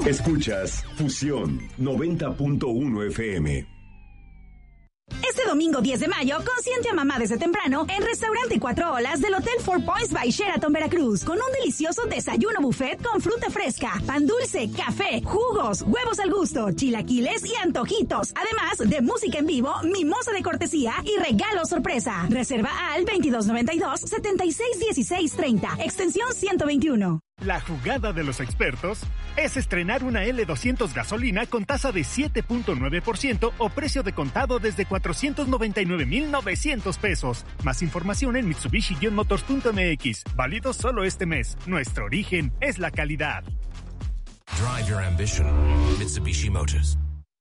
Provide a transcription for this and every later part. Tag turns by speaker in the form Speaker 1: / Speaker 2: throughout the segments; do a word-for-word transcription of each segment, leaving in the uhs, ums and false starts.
Speaker 1: Escuchas Fusión noventa punto uno F M.
Speaker 2: Este domingo diez de mayo, consiente a mamá desde temprano en Restaurante Cuatro Olas del Hotel Four Points by Sheraton Veracruz, con un delicioso desayuno buffet con fruta fresca, pan dulce, café, jugos, huevos al gusto, chilaquiles y antojitos, además de música en vivo, mimosa de cortesía y regalo sorpresa. Reserva al veintidós noventa y dos, setenta y seis dieciséis treinta, extensión ciento veintiuno.
Speaker 3: La jugada de los expertos es estrenar una L doscientos gasolina con tasa de siete punto nueve por ciento o precio de contado desde cuatrocientos noventa y nueve mil novecientos pesos. Más información en mitsubishi motors punto m x. Válido solo este mes. Nuestro origen es la calidad.
Speaker 4: Drive your ambition. Mitsubishi Motors.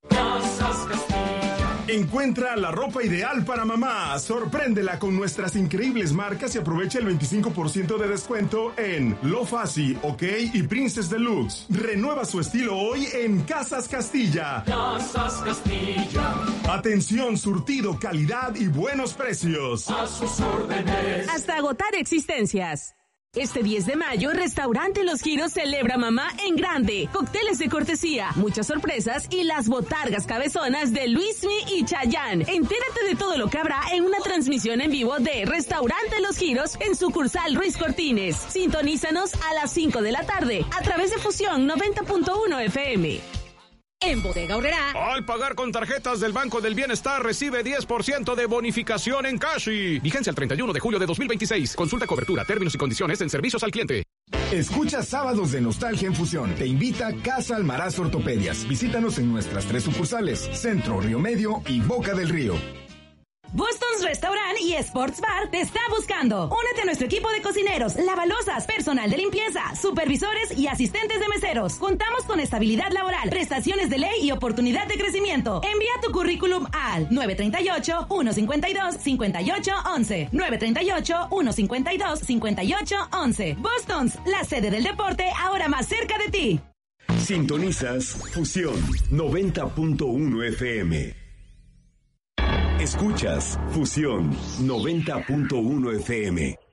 Speaker 5: Encuentra la ropa ideal para mamá. Sorpréndela con nuestras increíbles marcas y aprovecha el veinticinco por ciento de descuento en Lo Fassi, OK y Princess Deluxe. Renueva su estilo hoy en Casas Castilla.
Speaker 6: Casas Castilla.
Speaker 5: Atención, surtido, calidad y buenos precios.
Speaker 6: A sus órdenes.
Speaker 7: Hasta agotar existencias. Este diez de mayo, Restaurante Los Giros celebra mamá en grande. Cócteles de cortesía, muchas sorpresas y las botargas cabezonas de Luismi y Chayanne. Entérate de todo lo que habrá en una transmisión en vivo de Restaurante Los Giros en sucursal Ruiz Cortines. Sintonízanos a las cinco de la tarde a través de Fusión noventa punto uno F M.
Speaker 8: En Bodega Aurrerá,
Speaker 9: al pagar con tarjetas del Banco del Bienestar, recibe diez por ciento de bonificación en Cashi. Vigencia el treinta y uno de julio de dos mil veintiséis. Consulta cobertura, términos y condiciones en servicios al cliente.
Speaker 10: Escucha Sábados de Nostalgia en Fusión. Te invita Casa Almaraz Ortopedias. Visítanos en nuestras tres sucursales, Centro, Río Medio y Boca del Río.
Speaker 2: Boston's Restaurant y Sports Bar te está buscando. Únete a nuestro equipo de cocineros, lavalosas, personal de limpieza, supervisores y asistentes de meseros. Contamos con estabilidad laboral, prestaciones de ley y oportunidad de crecimiento. Envía tu currículum al nueve tres ocho, uno cinco dos, cinco ocho uno uno. nueve tres ocho, uno cinco dos, cinco ocho uno uno. Boston's, la sede del deporte, ahora más cerca de ti.
Speaker 1: Sintonizas Fusión noventa punto uno F M. Escuchas Fusión noventa punto uno F M.